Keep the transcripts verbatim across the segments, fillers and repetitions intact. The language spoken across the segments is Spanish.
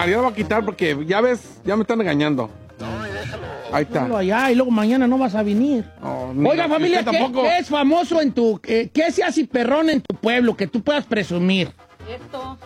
ya lo voy a quitar porque ya ves, ya me están engañando. Ahí está. Déjalo allá y luego mañana no vas a venir. Oh, Oiga, ni- familia, usted ¿qué, tampoco. qué es famoso en tu... Eh, ¿Qué se hace perrón en tu pueblo que tú puedas presumir? Esto.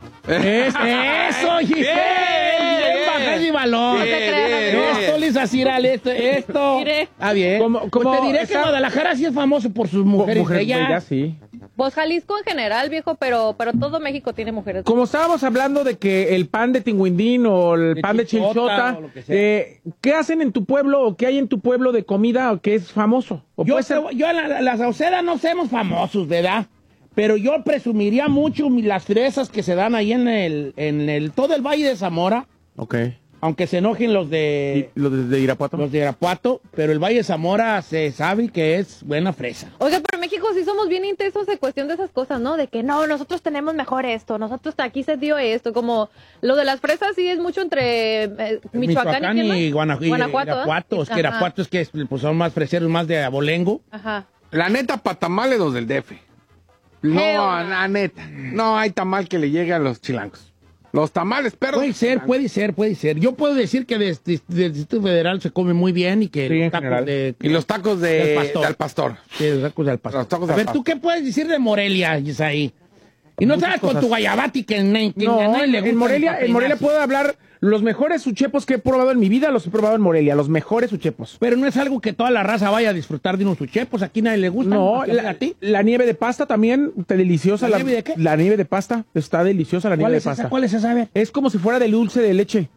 Es, eso, Giselle. Bien, Bien, bien. bajé mi balón. No te creas, bien, amigo. Esto, Liz Aciral, esto, esto. Mire. Está bien. Como- como pues te diré esa- que Guadalajara sí es famoso por sus mujeres. Mujer, bellas. ya sí. Pues Jalisco en general, viejo, pero, pero todo México tiene mujeres. Como estábamos hablando de que el pan de tinguindín o el De pan de chilchota chilchota, o lo que sea. eh, ¿qué hacen en tu pueblo o qué hay en tu pueblo de comida o que es famoso? ¿O Yo, puede ser- te- yo en la, la Sauceda no somos famosos, ¿verdad? Pero yo presumiría mucho mi- las fresas que se dan ahí en el, en el, todo el Valle de Zamora, Ok. aunque se enojen los de, ¿Y los de, de Irapuato? los de Irapuato, pero el Valle de Zamora se sabe que es buena fresa. Oiga, pero en México sí somos bien intensos en cuestión de esas cosas, ¿no? De que no, nosotros tenemos mejor esto, nosotros aquí se dio esto, como lo de las fresas sí es mucho entre eh, Michoacán, y, quién más? y Guana- y Guanajuato. ¿eh? Irapuato. Es que Ajá. Irapuato es que pues, son más freseros, más de abolengo. Ajá. La neta, pa' tamales los del D F. No, Hell no. la neta. No hay tamal que le llegue a los chilangos. Los tamales, perros. Puede ser, puede ser, puede ser. Yo puedo decir que desde el Distrito Federal se come muy bien y que Sí, en los tacos general. de... Y los tacos de, Del pastor. del pastor. Sí, los tacos del pastor. Los tacos A del ver, pastor. ¿tú qué puedes decir de Morelia, Isaí? Y no Muchas sabes con cosas. tu guayabati que, que, que a No, nadie le en, gusta en Morelia, el en Morelia papinazo. puedo hablar los mejores uchepos que he probado en mi vida, los he probado en Morelia, los mejores uchepos. Pero no es algo que toda la raza vaya a disfrutar de unos uchepos. Aquí nadie le gusta. No, ¿A la, ti? la nieve de pasta también, está deliciosa. ¿La nieve de qué? La nieve de pasta, está deliciosa la nieve ¿Cuál de es pasta. esa? ¿Cuál es esa? A ver. Es como si fuera de dulce de leche.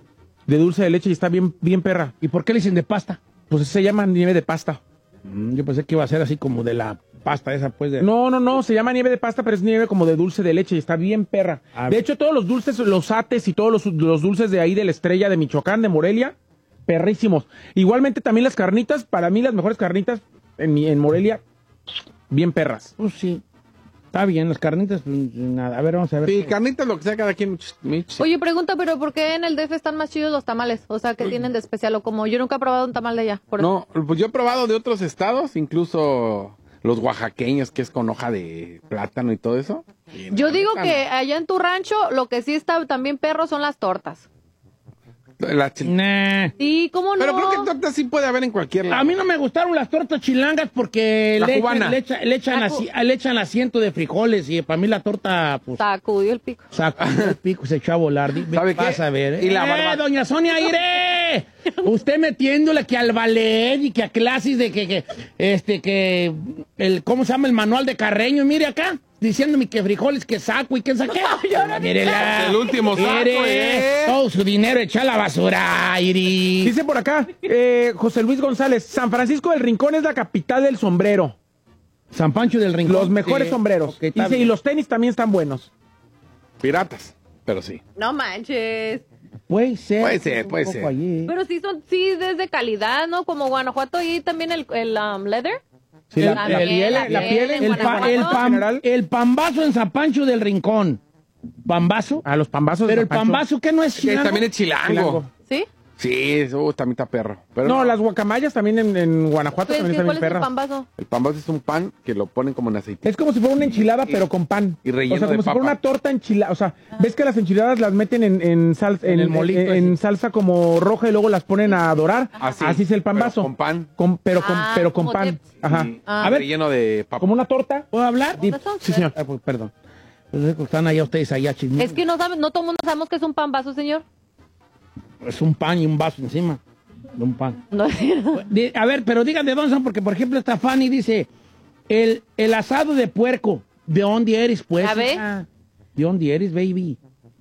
De dulce de leche y está bien, bien perra. ¿Y por qué le dicen de pasta? Pues se llama nieve de pasta. Mm, yo pensé que iba a ser así como de la pasta esa, pues. De... No, no, no, se llama nieve de pasta, pero es nieve como de dulce de leche y está bien perra. Ah, De hecho, todos los dulces, los ates y todos los, los dulces de ahí de la Estrella de Michoacán, de Morelia, perrísimos. Igualmente también las carnitas, para mí las mejores carnitas en, mi- en Morelia, bien perras. Pues sí. Está bien, las carnitas, pues, nada. A ver, vamos a ver. Sí, carnitas, lo que sea, cada quien. Mich. Oye, pregunta, pero ¿por qué en el D F están más chidos los tamales? O sea, ¿qué tienen de especial? O como yo nunca he probado un tamal de allá. Por eso. No, pues yo he probado de otros estados, incluso los oaxaqueños, que es con hoja de plátano y todo eso. Y Yo no, digo neta, que allá en tu rancho lo que sí está también perro son las tortas. no. La chil- Nah. Sí, ¿cómo no? Pero creo que tortas sí puede haber en cualquier lado. A mí no me gustaron las tortas chilangas porque La le cubana. echan, le, echan, le, echan La asi- cu- le echan asiento de frijoles y para mí la torta, pues, Sacudió el pico. sacó el pico y se echó a volar. Di- ¿Sabe qué? Vas a ver. Y la ¡Eh, barba- doña Sonia Aire! Usted metiéndole que al ballet y que a clases de que, que este, que, el, ¿cómo se llama? El manual de Carreño. Mire acá, diciéndome que frijoles, que saco y que saqué. Mírela. El último saco, Mire, ¿eh? todo su dinero echado a la basura, Iri. Dice por acá, eh, José Luis González, San Francisco del Rincón es la capital del sombrero. San Pancho del Rincón. Los mejores Sí. sombreros. Ok, está Dice, y bien. los tenis también están buenos. Piratas, pero sí. No manches. Puede ser. Puede ser, un puede poco ser. allí. Pero sí son, sí, desde calidad, ¿no? Como Guanajuato y también el, el um, leather. Sí, El- la, el- la piel, la la piel piel en en El, pa- Guanajuato. el, en pam- general. el pambazo en San Pancho del Rincón. ¿Pambazo? A los pambazos. de Pero el San Pancho. pambazo, ¿qué no es Que chilango? también es chilango. Chilango. ¿Sí? Sí, uh, también está perro. Pero No, las guacamayas también en, en Guanajuato Pues, también ¿qué- están ¿Cuál bien es el perras. pambazo? el pambazo es un pan que lo ponen como en aceite. Es como si fuera una enchilada, pero con pan. y relleno O sea, como de si fuera papa. una torta enchilada. O sea, ves que las enchiladas las meten en, en, sal- en, el molito en- en ese. salsa como roja y luego las ponen a dorar. Así, Así es el pambazo. pero con pan. Con- pero con, Ah, pero con como pan. dips. Ajá. Sí, Ah. A ver. relleno de papa. Como una torta. ¿Puedo hablar? Dip. Eso, Sí, señor. Ah, pues, perdón. Pues es que están allá ustedes allá chismosos. Es que no saben, no todo el mundo sabemos que es un pambazo, señor. Es un pan y un vaso encima de un pan. No es cierto. Di- A ver, pero digan de dónde son, porque por ejemplo esta Fanny dice, el, el asado de puerco, ¿de dónde eres, pues? A ver. hija? ¿De dónde eres, baby?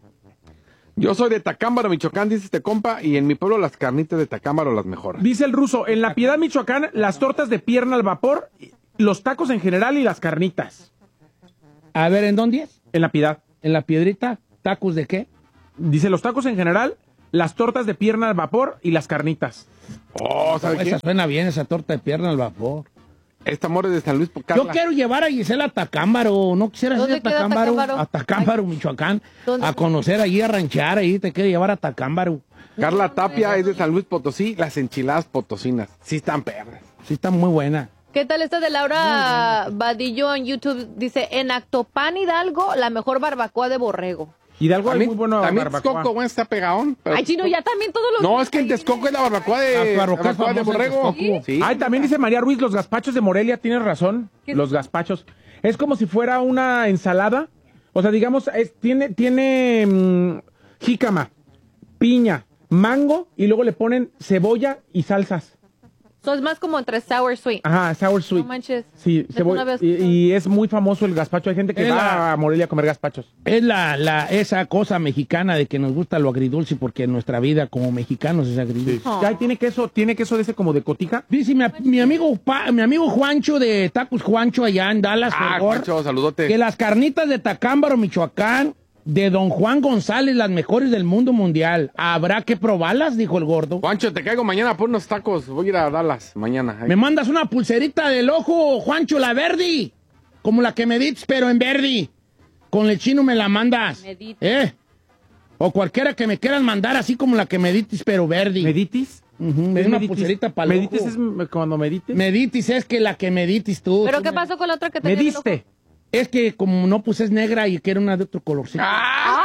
Yo soy de Tacámbaro, Michoacán, dice este compa, y en mi pueblo las carnitas de Tacámbaro las mejoran. Dice el ruso, en La Piedad, Michoacán, las tortas de pierna al vapor, los tacos en general y las carnitas. A ver, ¿en dónde es? En La Piedad. ¿En la piedrita? ¿Tacos de qué? Dice los tacos en general, las tortas de pierna al vapor y las carnitas. Oh, ¿sabe qué? Esa suena bien, esa torta de pierna al vapor. Esta amor es de San Luis Yo Carla. quiero llevar a Gisela a Tacámbaro, ¿no quisieras ir ¿Dónde a queda Tacámbaro? Tacámbaro? A Tacámbaro, Michoacán, ¿Dónde? a conocer allí, a ranchar ahí, te quiero llevar a Tacámbaro. Carla Tapia es de San Luis Potosí, las enchiladas potosinas. Sí están perras. Sí, está muy buena. ¿Qué tal esta de Laura Vadillo en YouTube? Dice, en Actopan Hidalgo, la mejor barbacoa de borrego. Hidalgo hay También, muy bueno también barbacoa. Texcoco, bueno, está pegadón. pero- Ay, Chino, ya también todos los... No, es que en Texcoco es la barbacoa de, La barbacoa barbacoa de famosa en borrego. Texcoco. Sí. Ay, también dice María Ruiz, los gazpachos de Morelia, tienes razón. ¿Qué es Los eso? gazpachos. Es como si fuera una ensalada. O sea, digamos, es- tiene, tiene mm, jícama, piña, mango y luego le ponen cebolla y salsas. So, es más como entre sour sweet. Ajá, sour sweet. No manches. Sí, Neta, cebolla. una vez- Y, y es muy famoso el gazpacho. Hay gente que Es va la- a Morelia a comer gazpachos. Es la, la, esa cosa mexicana de que nos gusta lo agridulce porque nuestra vida como mexicanos es agridulce. Oh. Ay, tiene queso, tiene queso de ese como de cotija. Dice mi, mi amigo Pa- mi amigo Juancho de Tacos Juancho allá en Dallas, Ah, Fort Worth, Juancho, saludote. que las carnitas de Tacámbaro, Michoacán, de Don Juan González, las mejores del mundo mundial. ¿Habrá que probarlas? Dijo el gordo. Juancho, te caigo mañana por unos tacos. Voy a ir a Dallas mañana. Ay. Me mandas una pulserita del ojo, Juancho, la verdi. Como la que me diste, pero en verdi. Con el chino me la mandas. Meditis. ¿Eh? O cualquiera que me quieran mandar, así como la que me diste, pero verdi. ¿Meditis? Ujú, ¿Qué es una meditis? pulserita para el ¿Meditis ojo. es m- cuando medites? Meditis es que la que meditis tú. ¿Pero Tú qué me- pasó con la otra que ¿Me tenía en el ojo? diste? Es que como no, pues es negra y quiero una de otro colorcito. ¡Ah,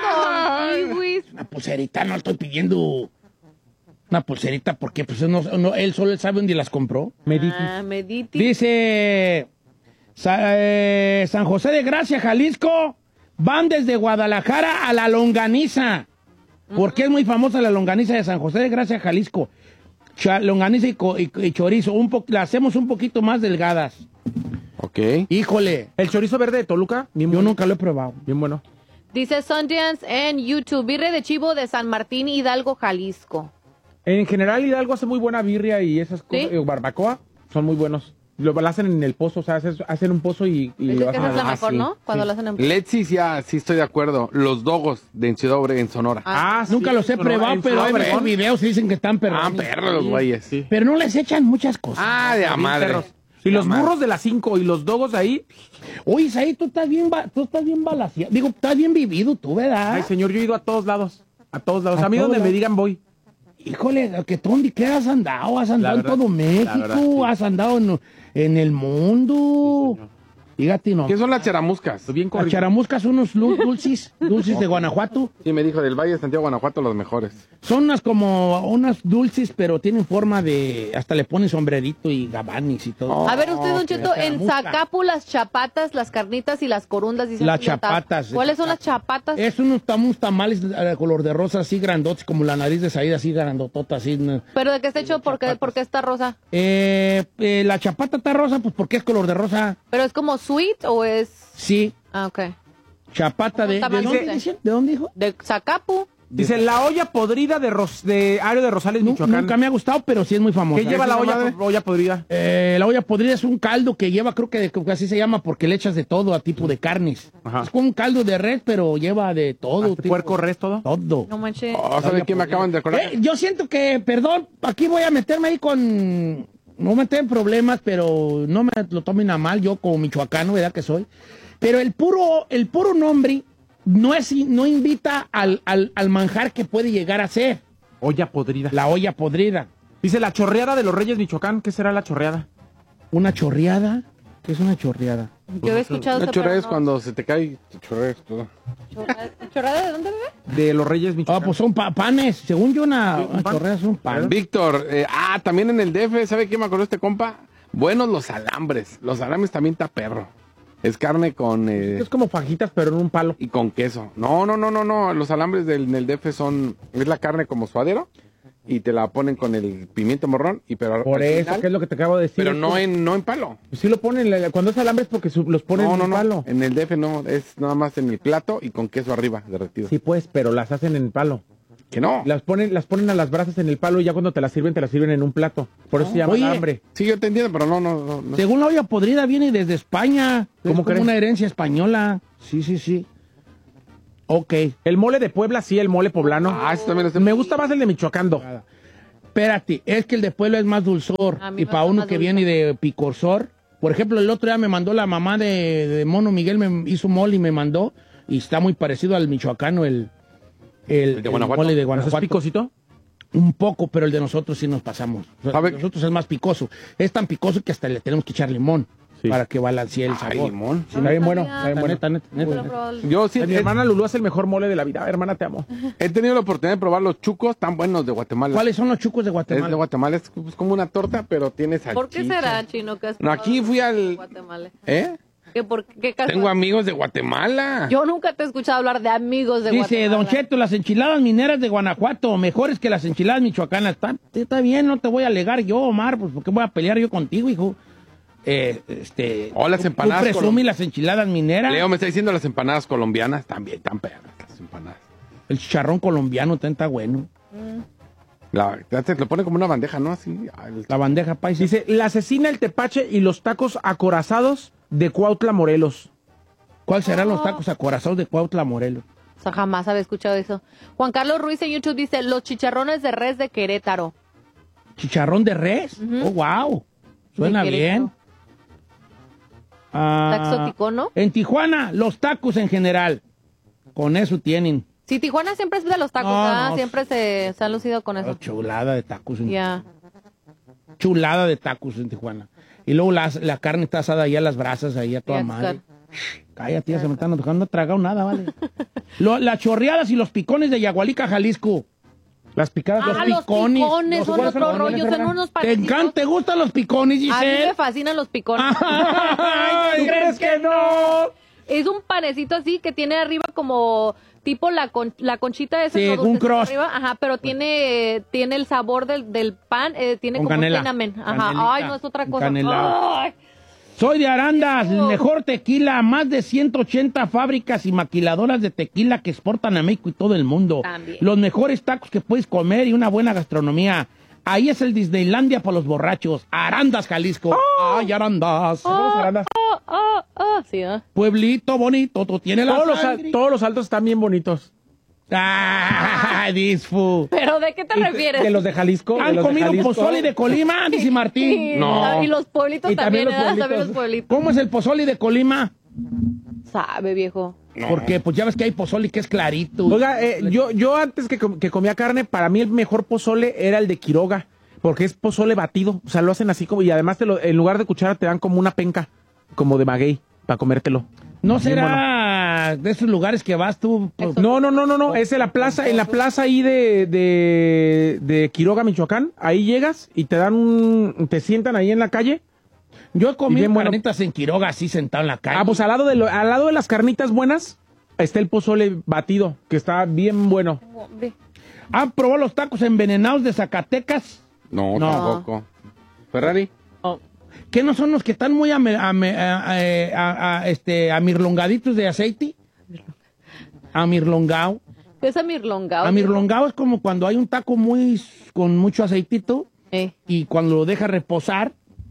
don Luis! Una pulserita, no estoy pidiendo una pulserita porque pues no, no, él solo él sabe dónde las compró. Meditis. Ah, mediti. Dice Sa- eh, San José de Gracia, Jalisco, van desde Guadalajara a la longaniza. Porque es muy famosa la longaniza de San José de Gracia, Jalisco. Cha- longaniza y, co- y- y chorizo. Un po- la hacemos un poquito más delgadas. Ok. Híjole, ¿El chorizo verde de Toluca? Bien yo bueno. nunca lo he probado. Bien bueno. Dice Sundance en YouTube, birre de chivo de San Martín, Hidalgo, Jalisco. En general, Hidalgo hace muy buena birria y esas cosas. ¿Sí? eh, barbacoa, son muy buenos. Lo, lo hacen en el pozo, o sea, haces- hacen un pozo y, y Dice lo que hacen. esa es la Ah, mejor, sí, ¿no? Cuando sí. la hacen en... Let's ya, sí estoy de acuerdo. Los dogos de en Ciudad Obregón, en Sonora. Ah, Ah, sí, Nunca los he Sonora, probado, en pero Ciudad he visto Obregón. videos y dicen que están perros. perros los güeyes. Sí. Pero no les echan muchas cosas. Ah, de a Bien madre. perros. Y los De a madre. burros de las cinco y los dogos ahí. Oye, Isaí, tú estás bien, ba- tú estás bien balaseado. Digo, estás bien vivido tú, ¿verdad? Ay, señor, yo he ido a todos lados. A todos lados. A A, mí todos donde me lados. digan voy. Híjole, que tú donde qué has andado, has andado La en verdad, todo la México, verdad, sí. has andado en, en el mundo. Fíjate, no. ¿Qué son las charamuscas? Estoy bien Las corrido. charamuscas son unos lu- dulces, dulces de Guanajuato. Sí, me dijo del Valle de Santiago, Guanajuato, los mejores. Son unas como unas dulces, pero tienen forma de, hasta le ponen sombrerito y gabanis y todo. Oh. A ver, usted, Don Cheto, la en charamusca. Zacapu, las chapatas, las carnitas y las corundas, dicen Las que ya está. chapatas. ¿Cuáles son las chapatas? Es unos, tam- unos tamales de color de rosa así grandotes, como la nariz de Saída, así grandotota, así. ¿no? ¿Pero de qué está hecho? ¿Por qué, por qué está rosa? Eh, eh, la chapata está rosa, pues porque es color de rosa. ¿Pero es como sweet o es...? Sí, Ah, ok. chapata de... ¿De tamal dónde, dulce. dice? ¿De dónde dijo? De Zacapu. Dice, la olla podrida de, Ros de Ario de Rosales, Nu- Michoacán. Nunca me ha gustado, pero sí es muy famosa. ¿Qué lleva la ¿Esa olla, madre? po- olla podrida? Eh, la olla podrida es un caldo que lleva, creo que, creo que así se llama, porque le echas de todo a tipo de carnes. Ajá. Es como un caldo de red, pero lleva de todo. ¿Hasta tipo- puerco res todo? Todo. No manches. Oh, ¿sabe qué me acaban de acordar? Eh, yo siento que, perdón, aquí voy a meterme ahí con... No me meter en problemas, pero no me lo tomen a mal, yo como michoacano, ¿verdad que soy? Pero el puro, el puro nombre no, es, no invita al, al, al manjar que puede llegar a ser Olla podrida. la olla podrida. Dice, la chorreada de los Reyes Michoacán. ¿Qué será la chorreada? ¿Una chorreada? ¿Qué es una chorreada? Yo he escuchado Una ese, chorrea pero es no. cuando se te cae, te chorreas todo. ¿Chorrada- ¿Chorrada de dónde, bebé? De los Reyes Michoacán. Ah, pues son pa- panes. Según yo, una, Sí, un una pan. chorreada es un pan. Víctor, eh, ah, también en el D F, ¿sabe qué me acordó este compa? Buenos los alambres. Los alambres también está perro. Es carne con... eh, Es como fajitas, pero en un palo. y con queso. No, no, no, no, no. Los alambres del, del D F son... Es la carne como suadero. Y te la ponen con el pimiento morrón. Y pero Por al eso, final- que es lo que te acabo de decir. Pero Es no como- en, no en palo. Sí lo ponen, la- cuando es alambre es porque su- los ponen No, en no, un no. palo. En el D F no. Es nada más en el plato y con queso arriba, derretido. Sí, pues, pero las hacen en palo. Que no. Las ponen, las ponen a las brasas en el palo y ya cuando te las sirven, te las sirven en un plato. Por eso se llama Oye. alambre. Sí, yo te entiendo, pero no, no, no. no. Según la olla podrida viene desde España. ¿Cómo es como crees? una herencia española. Sí, sí, sí. Ok. El mole de Puebla, sí, el mole poblano. Ah, eso también lo Me gusta más el de Michoacán. do. Espérate, es que el de pueblo es más dulzor. A mí Y me para gusta uno más que dulce. viene de picorsor. Por ejemplo, el otro día me mandó la mamá de, de Mono Miguel, me hizo mole y me mandó. Y está muy parecido al michoacano, el, el, ¿El de Guanajuato? mole de ¿Es Guanajuato. picosito? Un poco, pero el de nosotros sí nos pasamos. O sea, ¿Sabe? el de nosotros es más picoso. Es tan picoso que hasta le tenemos que echar limón. Sí. para que balancee el sabor. Ay, limón. Sí, está bien bueno. sabía. Está bien bueno. Neta, neta, neta, Pero neta. probable. Yo sí Mi he, hermana Lulú hace el mejor mole de la vida. Hermana, te amo. he tenido la oportunidad de probar los chucos tan buenos de Guatemala. ¿Cuáles son los chucos de Es Guatemala? de Guatemala, es pues, como una torta, pero tiene salchicha. ¿Por qué será, Chino? Que has No, aquí probado fui al- Guatemala? ¿Eh? ¿Qué, por, qué casual- Tengo amigos de Guatemala. Yo nunca te he escuchado hablar de amigos de Dice Guatemala. Don Cheto, las enchiladas mineras de Guanajuato, mejores que las enchiladas michoacanas. Está, está bien, no te voy a alegar yo, Omar, pues porque voy a pelear yo contigo, hijo. Eh, este, Oh, las tú- empanadas Tú presumís colom- las enchiladas mineras. Leo me está diciendo las empanadas colombianas también, tan perras las empanadas. El chicharrón colombiano también está bueno. La, te lo pone como una bandeja, ¿no? Así. al- La bandeja paisa. Dice, la cecina, el tepache y los tacos acorazados de Cuautla, Morelos. ¿Cuáles serán los Oh. tacos acorazados de Cuautla, Morelos? O sea, jamás había escuchado eso. Juan Carlos Ruiz en YouTube dice, los chicharrones de res de Querétaro. ¿Chicharrón de res? Ujú. Oh, wow. Suena De bien. Querétaro. Ah, Está exótico, ¿no? En Tijuana, los tacos en general. Con eso tienen. Sí, Tijuana siempre es de los tacos, No, ¿verdad? no. Siempre se, se han lucido con Oh, eso. chulada de tacos. en- Ya. Chulada de tacos en Tijuana. Y luego la, la carne está asada ahí a las brasas, ahí a toda Ya, madre. claro. Cállate, ya se me están dejando, no he tragado nada, vale. Lo- las chorreadas y los picones de Yagualica, Jalisco. Las picadas. Ah, los los picones. picones, Los- son ¿cuáles son otro los rollo, picones, son hermana? unos ¿Te parecidos. encantan, te gustan los picones, A mí Giselle? me fascinan los picones. Ay, ¿tú crees que no? Es un panecito así que tiene arriba como tipo la, con- la conchita esa. Sí, ¿no? un Dulcecito crust. arriba, ajá, pero tiene, tiene el sabor del, del pan, eh, tiene Con como canela. un cinnamon. Ajá, Canelita. ay, no es otra cosa. Canelado. Ay. Soy de Arandas, el Oh. mejor tequila, más de ciento ochenta fábricas y maquiladoras de tequila que exportan a México y todo el mundo. También. Los mejores tacos que puedes comer y una buena gastronomía. Ahí es el Disneylandia para los borrachos. Arandas, Jalisco. Ay, Arandas. Vamos, Arandas. Oh, oh, oh, sí, ¿eh? Pueblito bonito, tú tienes la Todos los, sangre. al- todos los altos están bien bonitos. Ah, disfu. ¿Pero de qué te Y- refieres? De los de Jalisco. de ¿Han los de comido Jalisco. pozole de Colima? Dice Y, Martín. No. y los pueblitos Y también también, los ¿verdad? También pueblitos. los pueblitos. ¿Cómo es el pozole de Colima? Sabe, viejo. Porque pues ya ves que hay pozole que es clarito. Oiga, eh, yo, yo antes que, com- que comía carne, para mí el mejor pozole era el de Quiroga, porque es pozole batido, o sea, lo hacen así como, y además te lo, en lugar de cuchara te dan como una penca, como de maguey, para comértelo. ¿No Bien será de esos lugares que vas tú? pues, No, no, no, no, no, es en la plaza, en la plaza ahí de, de, de Quiroga, Michoacán, ahí llegas y te dan un, te sientan ahí en la calle. Yo he Y comido bien bueno. carnitas en Quiroga así sentado en la calle. Ah, pues al lado de lo- al lado de las carnitas buenas está el pozole batido, que está bien bueno. Hombre. ¿Han probado los tacos envenenados de Zacatecas? No, No. tampoco. Ferrari. ¿Qué no son los que están muy ame- ame- a- a- a- a- este, amirlongaditos de aceite? Amirlongado. ¿Qué es amirlongao? Amirlongado es como cuando hay un taco muy con mucho aceitito Eh. y cuando lo deja reposar,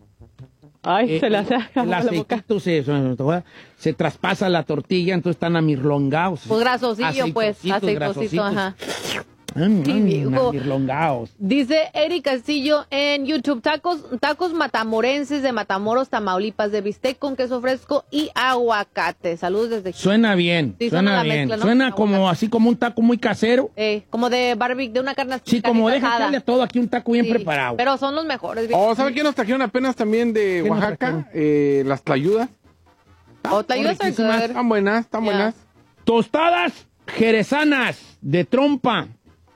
Ay, eh, se le hace el agua a la boca. aceitito se, se, se traspasa la tortilla, entonces están amirlongados. Pues grasosillo, pues. Aceitositos, Aceitosito, grasositos. ajá. Mm, Sí, mm, viejo. amirlongados. Dice Eric Castillo en YouTube, tacos, tacos matamorenses de Matamoros, Tamaulipas, de bistec con queso fresco y aguacate. Saludos desde aquí. Suena bien, Sí, suena suena la bien. mezcla, ¿no? Suena Aguacate. como así como un taco muy casero. Eh, como de barbecue, de una carne Sí, como carnita deja asada. darle todo aquí un taco bien Sí, preparado. Pero son los mejores. viejo. Oh, ¿sabe qué nos trajeron apenas también de ¿Qué nos Oaxaca? trajeron? Eh, las tlayudas. O te ayudas a riquísimas. comer. Están buenas, están Ya. buenas. Tostadas jerezanas de trompa.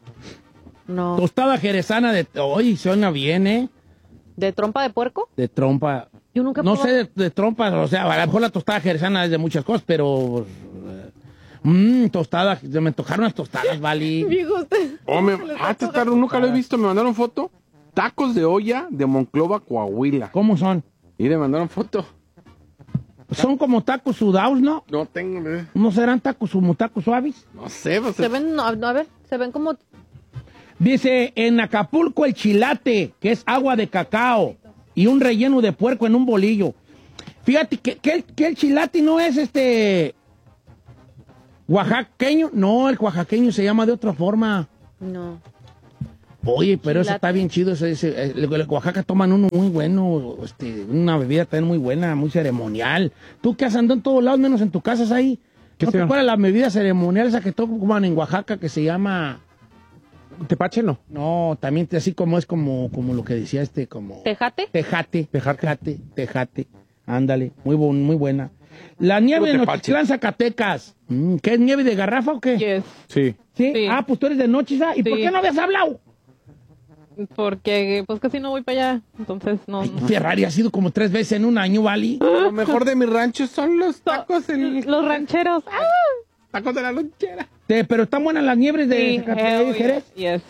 No. Tostada jerezana de... Oye, suena bien, ¿eh? ¿De trompa de puerco? De trompa. Yo nunca he No probado. sé de, de trompa, o sea, a lo mejor la tostada jerezana es de muchas cosas, pero... Mmm, tostada, se me antojaron las tostadas, ¿vale? Viejo, usted. Oh, me, Se les ah, te antoja. está- nunca lo he visto. Me mandaron foto. Tacos de olla de Monclova, Coahuila. ¿Cómo son? Y le mandaron foto. Son como tacos sudados, ¿no? No tengo, eh, ¿No serán tacos como tacos suaves? no sé. Pues, Se ven, no, no, a ver, se ven como... Dice, en Acapulco el chilate, que es agua de cacao y un relleno de puerco en un bolillo. Fíjate que, que el, que el chilate no es este oaxaqueño. No, el oaxaqueño se llama de otra forma. No. Oye, pero eso Chilate. está bien chido. Ese, ese, eh, el- el Oaxaca toman uno muy bueno, este, una bebida también muy buena, muy ceremonial. Tú que has andado en todos lados, menos en tu casa, es ahí. ¿Qué ¿No te sea? acuerdas la bebida ceremonial esa que toman en Oaxaca que se llama... Tepache no. No, también así como es como, como lo que decía este, como... ¿Tejate? Tejate, tejate, tejate. Ándale, muy, bu- muy buena. La nieve de Puro tepache. Nochitlán, Zacatecas. Mm, ¿Qué es nieve de garrafa o qué? Yes. Sí. ¿Sí? Sí. Ah, pues tú eres de Nochitlán. ¿Y por Sí. qué no habías hablado? Porque, pues casi no voy para allá. Entonces, no. Ay, no. Ferrari ha sido como tres veces en un año, ¿vale? Lo mejor de mi rancho son los tacos, el Los rancheros. ¡Ah! tacos de la lonchera. Te- pero están buenas las nieves de Sí, Zacatecas, hell Jerez. yes.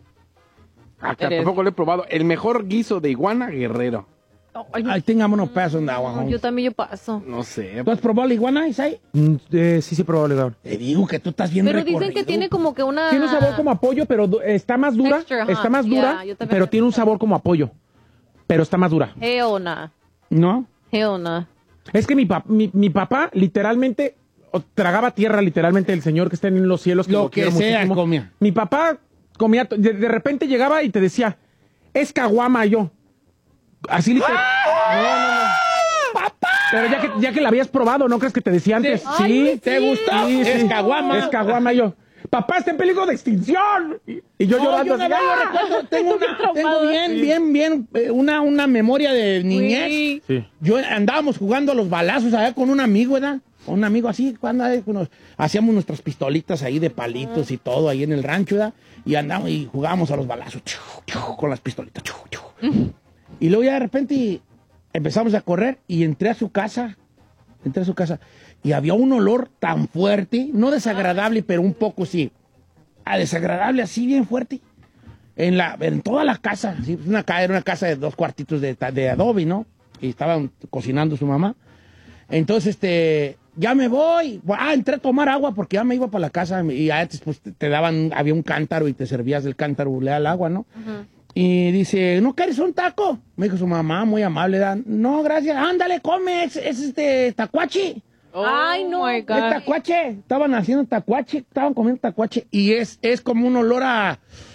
Acá Eres. tampoco lo he probado. El mejor guiso de iguana guerrero. Ay, Ahí tengamos unos pedazos de agua. no, yo también yo paso. No sé. ¿Tú has probado la iguana, Isai? Mm, eh, sí, sí, probable. Te digo que tú estás bien Pero dicen recorrido. que tiene como que una... Tiene un sabor como a pollo, pero du- está más dura. Texture, ajá. Está más dura, Yeah, yo también pero había tiene un escuchado. sabor como a pollo. Pero está más dura. Hell nah. ¿No? Hell nah. Es que mi, pap- mi, mi papá literalmente o, tragaba tierra, literalmente, el señor que está en los cielos. Lo que quiero sea muchísimo. comía. Mi papá comía, to- de, de repente llegaba y te decía, es caguama yo. Así literal. ¡Ah! No, no, no. Pero ya que, ya que la habías probado, ¿no crees que te decía antes? Ay, ¿Te sí. gusta? Sí, sí. Es caguama. Es caguama yo. Papá, está en peligro de extinción. Y, y yo No, llorando yo una así, vez yo ¡ah! recuerdo, tengo, Estoy una, bien tengo traumada. bien, Sí. bien, bien, eh, una, una memoria de niñez. Sí. Sí. Yo andábamos jugando a los balazos allá con un amigo, ¿verdad? Con un amigo así, cuando eh, nos- hacíamos nuestras pistolitas ahí de palitos y todo ahí en el rancho, ¿verdad? Y andábamos y jugábamos a los balazos chu, chu, con las pistolitas. Chu, chu. Y luego ya de repente empezamos a correr y entré a su casa, entré a su casa y había un olor tan fuerte, no desagradable, pero un poco sí, a desagradable así bien fuerte. En, la, en toda la casa, ¿sí? Una, ca- era una casa de dos cuartitos de, ta- de adobe, ¿no? Y estaban cocinando su mamá. Entonces, este, ya me voy. Ah, entré a tomar agua porque ya me iba para la casa y antes pues te, te daban, había un cántaro y te servías del cántaro, le da el agua, ¿no? Y dice, ¿no quieres un taco? Me dijo su mamá, muy amable, ¿verdad? No, gracias, ándale, come, es, es este tacuache. Ay, no. Oh my Es God. tacuache, estaban haciendo tacuache, estaban comiendo tacuache y es, es como un olor a,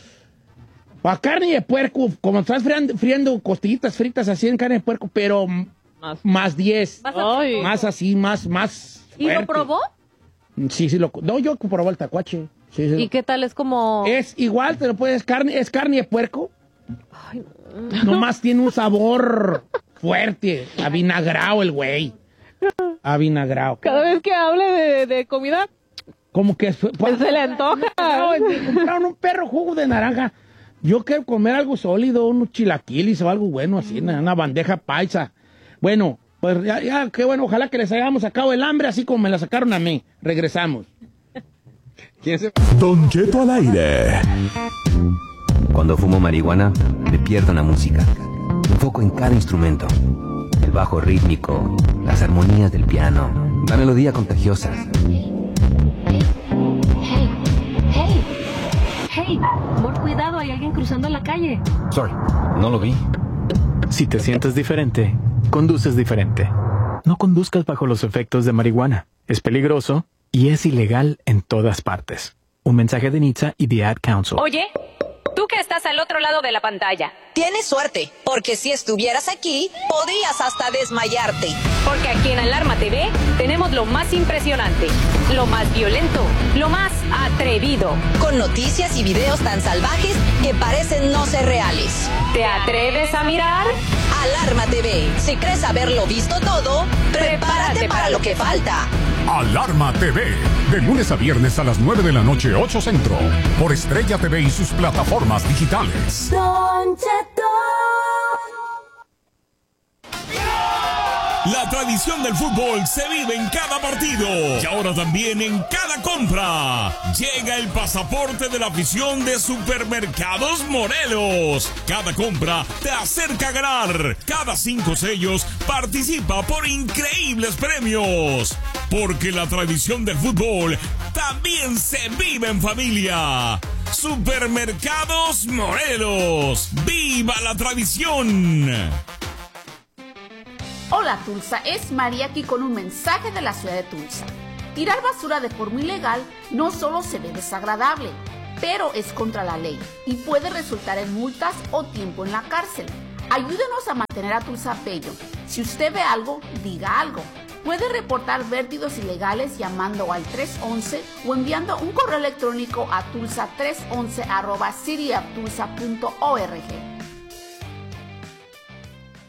a carne de puerco, como estás friando, friendo costillitas fritas así en carne de puerco, pero Más. más diez, Vas a- Ay. más así, más, más ¿Y lo fuerte. probó? Sí, sí, lo, no, yo probé el tacuache. Sí, sí. ¿Y qué tal? Es como... Es igual, te lo puedes, carne, es carne de puerco, Ay, nomás tiene un sabor fuerte, avinagrado el güey, avinagrado. cada vez que hable de, de comida, Como que su- pues se le antoja. Compraron, compraron un perro jugo de naranja. Yo quiero comer algo sólido, unos chilaquiles o algo bueno así, una, una bandeja paisa. Bueno, pues ya, ya, qué bueno, ojalá que les hayamos sacado el hambre así como me la sacaron a mí. Regresamos. ¿Quién se... Don Cheto al aire. Cuando fumo marihuana, me pierdo en la música. Me enfoco en cada instrumento. El bajo rítmico, las armonías del piano, la melodía contagiosa. Hey, hey, hey, amor, cuidado, hay alguien cruzando la calle. Sorry, no lo vi. Si te sientes diferente, conduces diferente. No conduzcas bajo los efectos de marihuana. Es peligroso y es ilegal en todas partes. Un mensaje de N H T S A y The Ad Council. Oye, tú que estás al otro lado de la pantalla. Tienes suerte, porque si estuvieras aquí, podrías hasta desmayarte. Porque aquí en Alarma T V tenemos lo más impresionante, lo más violento, lo más atrevido. Con noticias y videos tan salvajes que parecen no ser reales. ¿Te atreves a mirar? Alarma T V. Si crees haberlo visto todo, prepárate para lo que falta. Alarma T V. De lunes a viernes a las nueve de la noche, ocho Centro. Por Estrella T V y sus plataformas digitales. Don Cheto. La tradición del fútbol se vive en cada partido y ahora también en cada compra. Llega el pasaporte de la afición de Supermercados Morelos. Cada compra te acerca a ganar. Cada cinco sellos participa por increíbles premios. Porque la tradición del fútbol también se vive en familia. Supermercados Morelos. ¡Viva la tradición! Hola Tulsa, es María aquí con un mensaje de la ciudad de Tulsa. Tirar basura de forma ilegal no solo se ve desagradable, pero es contra la ley y puede resultar en multas o tiempo en la cárcel. Ayúdenos a mantener a Tulsa bello. Si usted ve algo, diga algo. Puede reportar vertidos ilegales llamando al tres once o enviando un correo electrónico a tulsa tres once arroba city of tulsa punto org.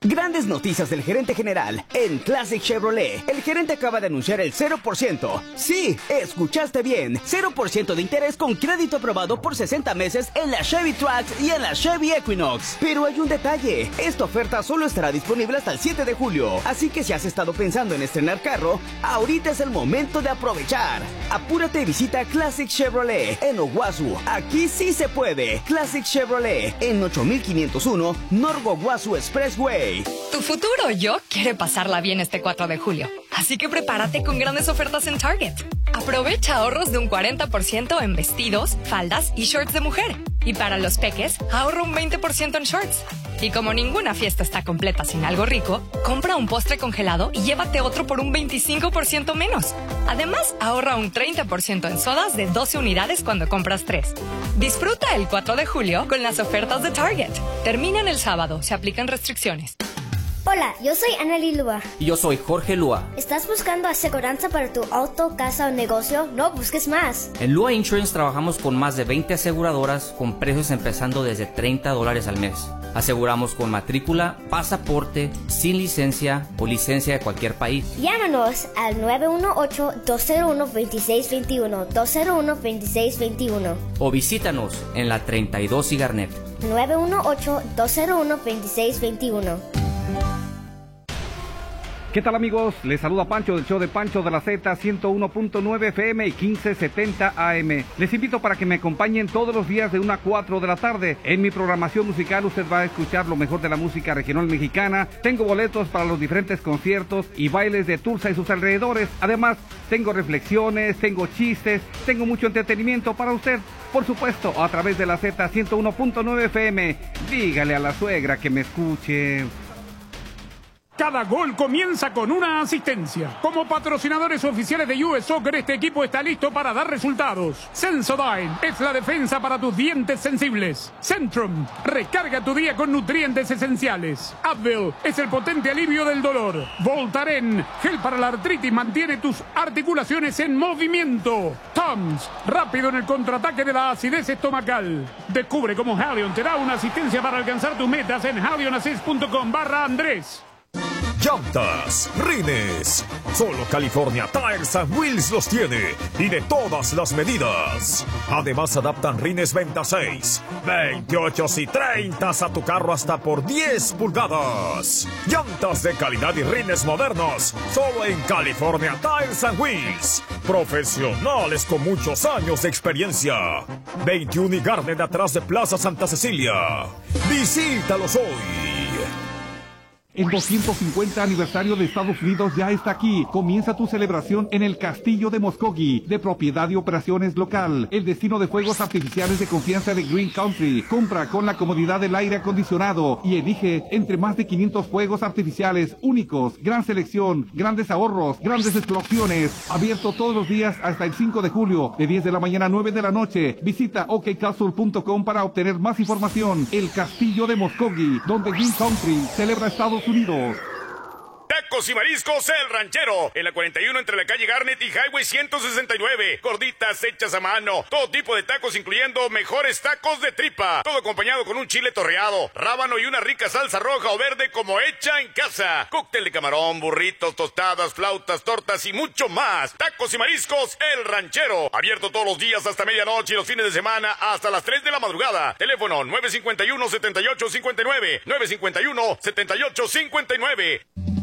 Grandes noticias del gerente general en Classic Chevrolet. El gerente acaba de anunciar el cero por ciento. Sí, escuchaste bien. cero por ciento de interés con crédito aprobado por sesenta meses en la Chevy Trax y en la Chevy Equinox. Pero hay un detalle. Esta oferta solo estará disponible hasta el siete de julio. Así que si has estado pensando en estrenar carro, ahorita es el momento de aprovechar. Apúrate y visita Classic Chevrolet en Owasso. Aquí sí se puede. Classic Chevrolet en ocho mil quinientos uno North Owasso Expressway. Tu futuro yo quiere pasarla bien este cuatro de julio. Así que prepárate con grandes ofertas en Target. Aprovecha ahorros de un cuarenta por ciento en vestidos, faldas y shorts de mujer. Y para los peques, ahorra un veinte por ciento en shorts. Y como ninguna fiesta está completa sin algo rico, compra un postre congelado y llévate otro por un veinticinco por ciento menos. Además, ahorra un treinta por ciento en sodas de doce unidades cuando compras tres. Disfruta el cuatro de julio con las ofertas de Target. Terminan el sábado, se aplican restricciones. Hola, yo soy Anneli Lua. Y yo soy Jorge Lua. ¿Estás buscando aseguranza para tu auto, casa o negocio? No busques más. En Lua Insurance trabajamos con más de veinte aseguradoras con precios empezando desde treinta dólares al mes. Aseguramos con matrícula, pasaporte, sin licencia o licencia de cualquier país. Llámanos al nueve uno ocho, dos cero uno, dos seis dos uno, dos cero uno, dos seis dos uno. O visítanos en la treinta y dos y Garnet. nueve uno ocho, dos cero uno, dos seis dos uno. ¿Qué tal, amigos? Les saluda Pancho del show de Pancho de la Z, ciento uno punto nueve F M y quince setenta A M. Les invito para que me acompañen todos los días de una a cuatro de la tarde. En mi programación musical usted va a escuchar lo mejor de la música regional mexicana. Tengo boletos para los diferentes conciertos y bailes de Tulsa y sus alrededores. Además, tengo reflexiones, tengo chistes, tengo mucho entretenimiento para usted. Por supuesto, a través de la Z, ciento uno punto nueve F M. Dígale a la suegra que me escuche. Cada gol comienza con una asistencia. Como patrocinadores oficiales de U S Soccer, este equipo está listo para dar resultados. Sensodyne es la defensa para tus dientes sensibles. Centrum, recarga tu día con nutrientes esenciales. Advil es el potente alivio del dolor. Voltaren, gel para la artritis, mantiene tus articulaciones en movimiento. Tums, rápido en el contraataque de la acidez estomacal. Descubre cómo Halion te da una asistencia para alcanzar tus metas en halionassist punto com barra Andrés. Llantas, rines. Solo California Tires and Wheels los tiene y de todas las medidas. Además adaptan rines Venta seis, veintiocho y treinta a tu carro hasta por diez pulgadas. Llantas de calidad y rines modernos. Solo en California Tires and Wheels. Profesionales con muchos años de experiencia. veintiuno y Garden atrás de Plaza Santa Cecilia. Visítalos hoy. El doscientos cincuenta aniversario de Estados Unidos ya está aquí. Comienza tu celebración en el Castillo de Muskogee, de propiedad y operaciones local. El destino de fuegos artificiales de confianza de Green Country. Compra con la comodidad del aire acondicionado y elige entre más de quinientos fuegos artificiales únicos. Gran selección, grandes ahorros, grandes explosiones. Abierto todos los días hasta el cinco de julio, de diez de la mañana a nueve de la noche. Visita o k castle punto com para obtener más información. El Castillo de Muskogee, donde Green Country celebra Estados Unidos. Tacos y mariscos El Ranchero, en la cuarenta y uno entre la calle Garnet y Highway ciento sesenta y nueve. Gorditas hechas a mano, todo tipo de tacos incluyendo mejores tacos de tripa. Todo acompañado con un chile torreado, rábano y una rica salsa roja o verde como hecha en casa. Cóctel de camarón, burritos, tostadas, flautas, tortas y mucho más. Tacos y mariscos El Ranchero, abierto todos los días hasta medianoche y los fines de semana hasta las tres de la madrugada. Teléfono nueve cinco uno, siete ocho cinco nueve, nueve cinco uno, siete ocho cinco nueve.